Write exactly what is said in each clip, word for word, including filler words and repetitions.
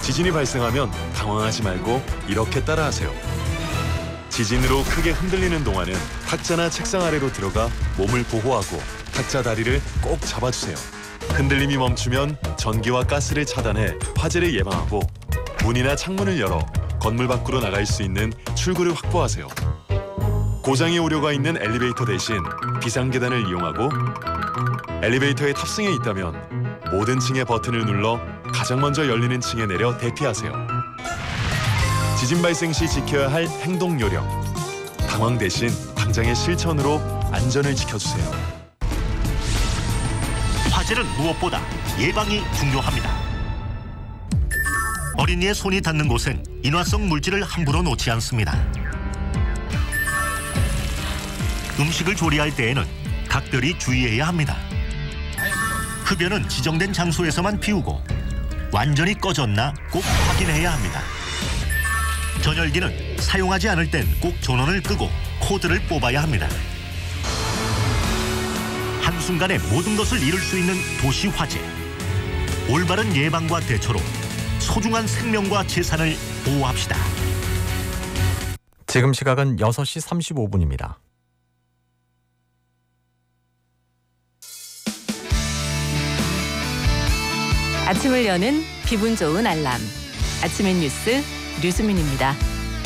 지진이 발생하면 당황하지 말고 이렇게 따라하세요. 지진으로 크게 흔들리는 동안은 탁자나 책상 아래로 들어가 몸을 보호하고 탁자 다리를 꼭 잡아주세요. 흔들림이 멈추면 전기와 가스를 차단해 화재를 예방하고 문이나 창문을 열어 건물 밖으로 나갈 수 있는 출구를 확보하세요. 고장의 우려가 있는 엘리베이터 대신 비상계단을 이용하고 엘리베이터에 탑승해 있다면 모든 층의 버튼을 눌러 가장 먼저 열리는 층에 내려 대피하세요. 지진 발생 시 지켜야 할 행동 요령. 당황 대신 당장의 실천으로 안전을 지켜주세요. 화재는 무엇보다 예방이 중요합니다. 어린이의 손이 닿는 곳엔 인화성 물질을 함부로 놓지 않습니다. 음식을 조리할 때에는 각별히 주의해야 합니다. 흡연은 지정된 장소에서만 피우고 완전히 꺼졌나 꼭 확인해야 합니다. 전열기는 사용하지 않을 땐 꼭 전원을 끄고 코드를 뽑아야 합니다. 한순간에 모든 것을 잃을 수 있는 도시 화재. 올바른 예방과 대처로 소중한 생명과 재산을 보호합시다. 지금 시각은 여섯 시 삼십오 분입니다. 아침을 여는 기분 좋은 알람. 아침의 뉴스 류수민입니다.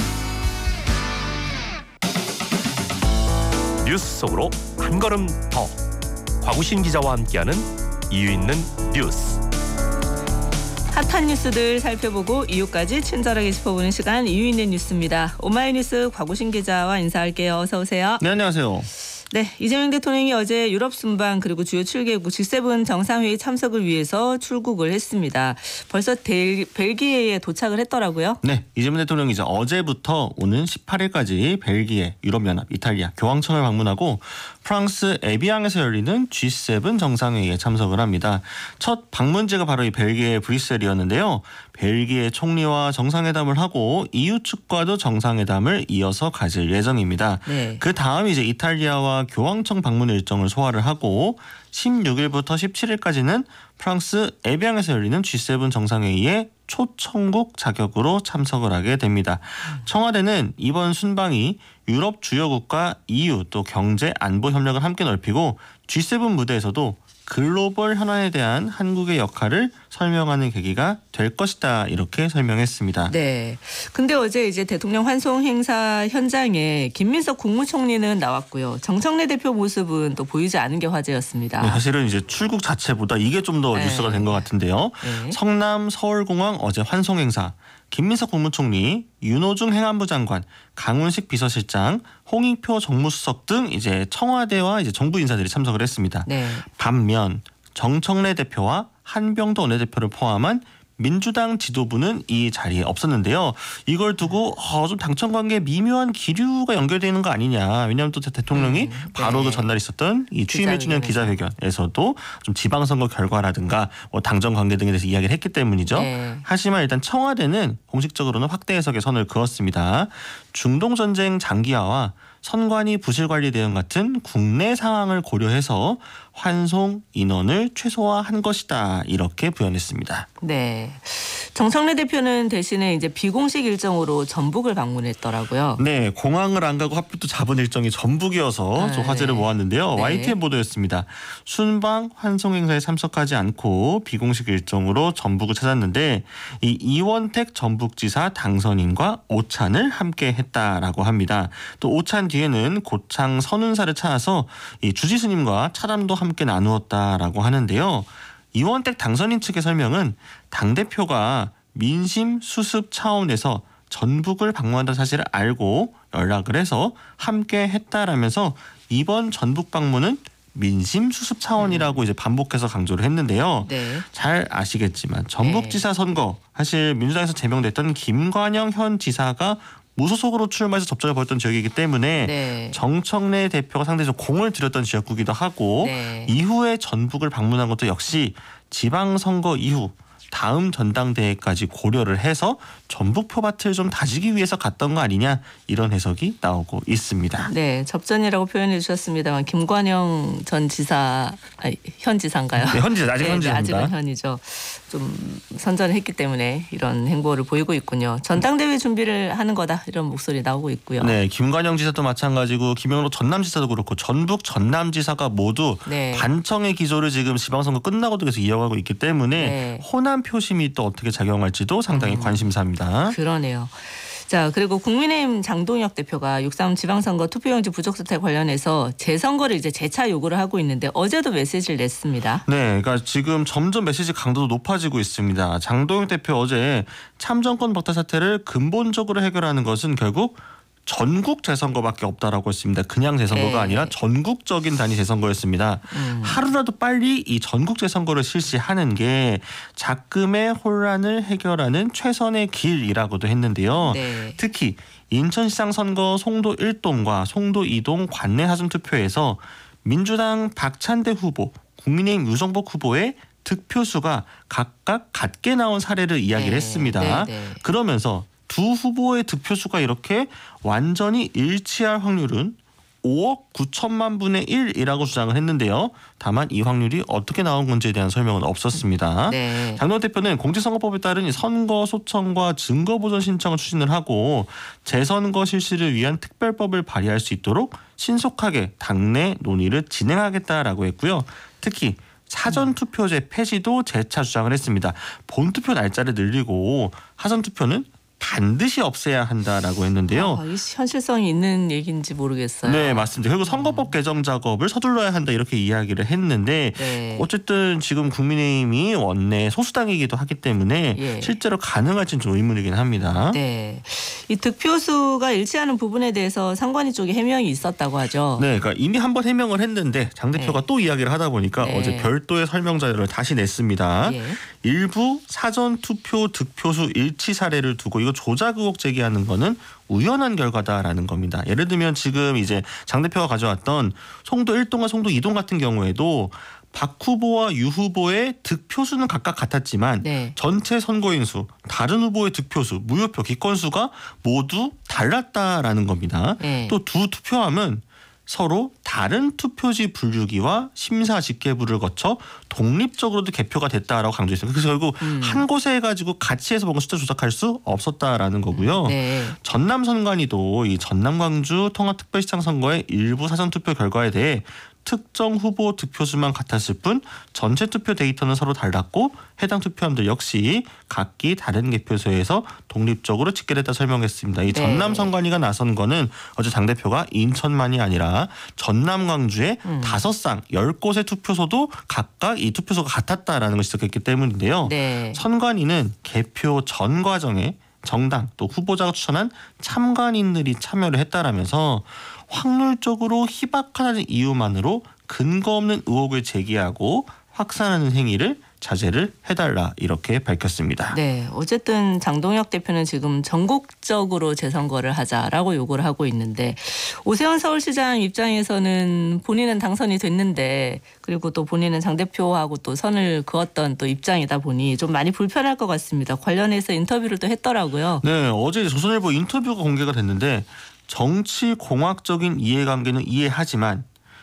뉴스 속으로 한 걸음 더. 곽우신 기자와 함께하는 이유 있는 뉴스. 핫한 뉴스들 살펴보고 이유까지 친절하게 짚어보는 시간 이유 있는 뉴스입니다. 오마이뉴스 곽우신 기자와 인사할게요. 어서 오세요. 네, 안녕하세요. 네, 이재명 대통령이 어제 유럽 순방 그리고 주요 칠 개국 지 세븐 정상회의 참석을 위해서 출국을 했습니다. 벌써 델, 벨기에에 도착을 했더라고요. 네, 이재명 대통령이 이제 어제부터 오는 십팔 일까지 벨기에, 유럽연합, 이탈리아, 교황청을 방문하고 프랑스 에비앙에서 열리는 지 세븐 정상회의에 참석을 합니다. 첫 방문지가 바로 이 벨기에 브뤼셀이었는데요. 벨기에 총리와 정상회담을 하고 이유 측과도 정상회담을 이어서 가질 예정입니다. 네. 그 다음 이제 이탈리아와 교황청 방문 일정을 소화를 하고 십육 일부터 십칠 일까지는 프랑스 에비앙에서 열리는 지 세븐 정상회의에 초청국 자격으로 참석을 하게 됩니다. 청와대는 이번 순방이 유럽 주요국가 이유 또 경제 안보 협력을 함께 넓히고 지 세븐 무대에서도 글로벌 현안에 대한 한국의 역할을 설명하는 계기가 될 것이다 이렇게 설명했습니다. 네. 근데 어제 이제 대통령 환송 행사 현장에 김민석 국무총리는 나왔고요. 정청래 대표 모습은 또 보이지 않은 게 화제였습니다. 네, 사실은 이제 출국 자체보다 이게 좀 더 네. 뉴스가 된 것 같은데요. 네. 성남 서울공항 어제 환송 행사. 김민석 국무총리, 윤호중 행안부 장관, 강훈식 비서실장, 홍익표 정무수석 등 이제 청와대와 이제 정부 인사들이 참석을 했습니다. 네. 반면 정청래 대표와 한병도 원내대표를 포함한 민주당 지도부는 이 자리에 없었는데요. 이걸 두고 어, 좀 당청 관계에 미묘한 기류가 연결되어 있는 거 아니냐. 왜냐하면 또 대통령이 음, 네. 바로 그 전날 있었던 이 취임일 주년 기자회견에서도 좀 지방선거 결과라든가 뭐 당정 관계 등에 대해서 이야기를 했기 때문이죠. 네. 하지만 일단 청와대는 공식적으로는 확대 해석의 선을 그었습니다. 중동전쟁 장기화와 선관위 부실관리 대응 같은 국내 상황을 고려해서 환송 인원을 최소화한 것이다 이렇게 부연했습니다. 네. 정청래 대표는 대신에 이제 비공식 일정으로 전북을 방문했더라고요. 네, 공항을 안 가고 하필 또 잡은 일정이 전북이어서 아, 좀 화제를 네. 모았는데요. 네. 와이티엔 보도였습니다. 순방 환송 행사에 참석하지 않고 비공식 일정으로 전북을 찾았는데 이 이원택 전북지사 당선인과 오찬을 함께 했다라고 합니다. 또 오찬 뒤에는 고창 선운사를 찾아서 이 주지스님과 차담도 함께 나누었다라고 하는데요. 이원택 당선인 측의 설명은 당대표가 민심 수습 차원에서 전북을 방문한다는 사실을 알고 연락을 해서 함께 했다라면서 이번 전북 방문은 민심 수습 차원이라고 이제 반복해서 강조를 했는데요. 네. 잘 아시겠지만 전북지사 선거 사실 민주당에서 제명됐던 김관영 현 지사가 무소속으로 출마해서 접전을 벌였던 지역이기 때문에 네. 정청래 대표가 상당히 좀 공을 들였던 지역구기도 하고 네. 이후에 전북을 방문한 것도 역시 지방선거 이후 다음 전당대회까지 고려를 해서 전북 표밭을 좀 다지기 위해서 갔던 거 아니냐 이런 해석이 나오고 있습니다. 네, 접전이라고 표현해 주셨습니다만 김관영 전 지사, 아니, 현 지사인가요? 네, 현지 아직 네, 현지입니다. 네, 아직은 현이죠. 좀 선전을 했기 때문에 이런 행보를 보이고 있군요. 전당대회 준비를 하는 거다 이런 목소리 나오고 있고요. 네, 김관영 지사도 마찬가지고 김영로 전남지사도 그렇고 전북 전남지사가 모두 네. 반청의 기조를 지금 지방선거 끝나고도 계속 이어가고 있기 때문에 네. 호남 표심이 또 어떻게 작용할지도 상당히 음. 관심사입니다. 그러네요. 자, 그리고 국민의힘 장동혁 대표가 육삼 지방선거 투표용지 부족 사태 관련해서 재선거를 이제 재차 요구를 하고 있는데 어제도 메시지를 냈습니다. 네, 그러니까 지금 점점 메시지 강도도 높아지고 있습니다. 장동혁 대표 어제 참정권 박탈 사태를 근본적으로 해결하는 것은 결국 전국 재선거밖에 없다라고 했습니다. 그냥 재선거가 네. 아니라 전국적인 단위 재선거였습니다. 음. 하루라도 빨리 이 전국 재선거를 실시하는 게 작금의 혼란을 해결하는 최선의 길이라고도 했는데요. 네. 특히 인천시장 선거 송도 일 동과 송도 이 동 관내 사전투표에서 민주당 박찬대 후보, 국민의힘 유정복 후보의 득표수가 각각 같게 나온 사례를 이야기를 네. 했습니다. 네. 네. 그러면서 두 후보의 득표수가 이렇게 완전히 일치할 확률은 오억 구천만 분의 일이라고 주장을 했는데요. 다만 이 확률이 어떻게 나온 건지에 대한 설명은 없었습니다. 네. 장동혁 대표는 공직선거법에 따른 선거 소청과 증거 보전 신청을 추진을 하고 재선거 실시를 위한 특별법을 발의할 수 있도록 신속하게 당내 논의를 진행하겠다라고 했고요. 특히 사전투표제 폐지도 재차 주장을 했습니다. 본투표 날짜를 늘리고 사전투표는 반드시 없애야 한다라고 했는데요. 아, 이 현실성이 있는 얘기인지 모르겠어요. 네, 맞습니다. 그리고 선거법 개정 작업을 서둘러야 한다 이렇게 이야기를 했는데 네. 어쨌든 지금 국민의힘이 원내 소수당이기도 하기 때문에 예. 실제로 가능할지는 좀 의문이긴 합니다. 네. 이 득표수가 일치하는 부분에 대해서 상관위 쪽에 해명이 있었다고 하죠. 네, 그러니까 이미 한번 해명을 했는데 장 대표가 네. 또 이야기를 하다 보니까 네. 어제 별도의 설명 자료를 다시 냈습니다. 예. 일부 사전 투표 득표수 일치 사례를 두고 이거 조작 의혹 제기하는 거는 우연한 결과다라는 겁니다. 예를 들면 지금 이제 장 대표가 가져왔던 송도 일 동과 송도 이 동 같은 경우에도 박 후보와 유 후보의 득표수는 각각 같았지만 네. 전체 선거인 수, 다른 후보의 득표수, 무효표, 기권수가 모두 달랐다라는 겁니다. 네. 또 두 투표함은 서로 다른 투표지 분류기와 심사 집계부를 거쳐 독립적으로도 개표가 됐다라고 강조했습니다. 그래서 결국 음. 한 곳에 해가지고 같이 해서 뭔가 숫자 조작할 수 없었다라는 거고요. 네. 전남 선관위도 이 전남 광주 통합특별시장 선거의 일부 사전투표 결과에 대해 특정 후보 득표수만 같았을 뿐 전체 투표 데이터는 서로 달랐고 해당 투표함들 역시 각기 다른 개표소에서 독립적으로 집계됐다 설명했습니다. 이 네. 전남 선관위가 나선 거는 어제 장 대표가 인천만이 아니라 전남 광주의 음. 다섯 쌍 열 곳의 투표소도 각각 이 투표소가 같았다라는 것이 지적했기 때문인데요. 네. 선관위는 개표 전 과정에 정당 또 후보자가 추천한 참관인들이 참여를 했다라면서 확률적으로 희박하다는 이유만으로 근거 없는 의혹을 제기하고 확산하는 행위를 자제를 해달라 이렇게 밝혔습니다. 네, 어쨌든 장동혁 대표는 지금 전국적으로 재선거를 하자라고 요구를 하고 있는데 오세훈 서울시장 입장에서는 본인은 당선이 됐는데 그리고 또 본인은 장 대표하고 또 선을 그었던 또 입장이다 보니 좀 많이 불편할 것 같습니다. 관련해서 인터뷰를 또 했더라고요. 네, 어제 조선일보 인터뷰가 공개가 됐는데 정치 공학적인 이해관계는 이해하지만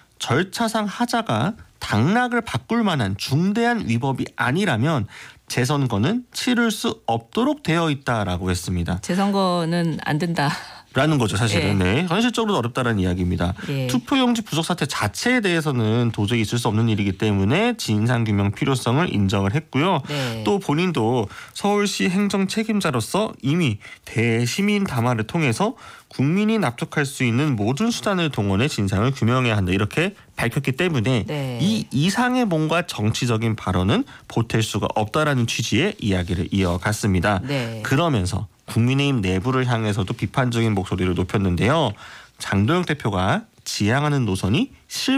절차상 하자가 당락을 바꿀 만한 중대한 위법이 아니라면 재선거는 치를 수 없도록 되어 있다라고 했습니다. 재선거는 안 된다. 라는 거죠 사실은. 예. 네. 현실적으로 어렵다는 이야기입니다. 예. 투표용지 부족 사태 자체에 대해서는 도저히 있을 수 없는 일이기 때문에 진상규명 필요성을 인정을 했고요. 네. 또 본인도 서울시 행정 책임자로서 이미 대시민 담화를 통해서 국민이 납득할 수 있는 모든 수단을 동원해 진상을 규명해야 한다 이렇게 밝혔기 때문에 네. 이 이상의 뭔가 정치적인 발언은 보탤 수가 없다라는 취지의 이야기를 이어갔습니다. 네. 그러면서 국민의힘 내부를 향해서도 비판적인 목소리를 높였는데요. 장동혁 대표가 지향하는 노선이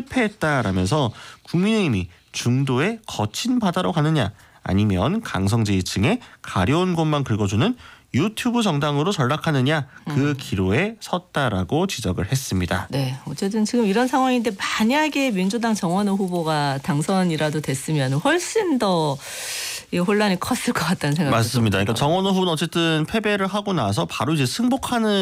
실패했다라면서 국민의힘이 중도의 거친 바다로 가느냐 아니면 강성지지층의 가려운 곳만 긁어주는 유튜브 정당으로 전락하느냐 그 기로에 섰다라고 지적을 했습니다. 네, 어쨌든 지금 이런 상황인데 만약에 민주당 정원호 후보가 당선이라도 됐으면 훨씬 더 이 혼란이 컸을 것 같다는 생각이 맞습니다. 듭니다. 그러니까 정원호 후보는 어쨌든 패배를 하고 나서 바로 이제 승복하는